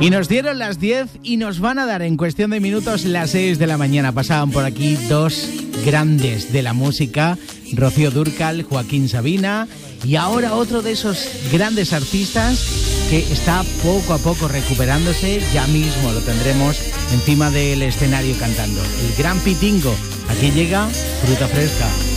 Y nos dieron las 10 y nos van a dar en cuestión de minutos las 6 de la mañana. Pasaban por aquí dos grandes de la música, Rocío Dúrcal, Joaquín Sabina, y ahora otro de esos grandes artistas que está poco a poco recuperándose. Ya mismo lo tendremos encima del escenario cantando. El gran Pitingo. Aquí llega Fruta Fresca.